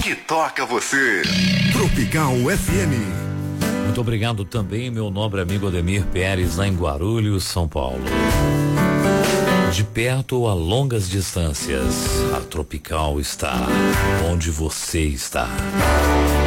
que toca você. Tropical FM. Muito obrigado também, meu nobre amigo Ademir Pérez, lá em Guarulhos, São Paulo. De perto ou a longas distâncias, a Tropical está onde você está.